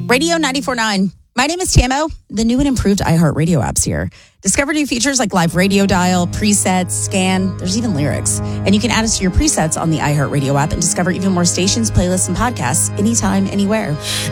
Radio 94.9. My name is Tamo. The new and improved iHeartRadio app's here. Discover new features like live radio dial, presets, scan. There's even lyrics. And you can add us to your presets on the iHeartRadio app and discover even more stations, playlists, and podcasts anytime, anywhere.